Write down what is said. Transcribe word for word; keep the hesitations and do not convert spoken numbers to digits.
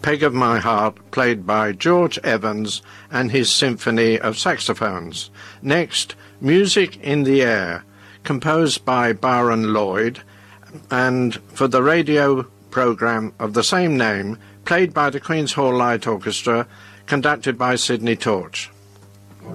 Peg of My Heart, played by George Evans and his symphony of saxophones. Next, Music in the Air, composed by Byron Lloyd, and for the radio programme of the same name, played by the Queen's Hall Light Orchestra, conducted by Sidney Torch.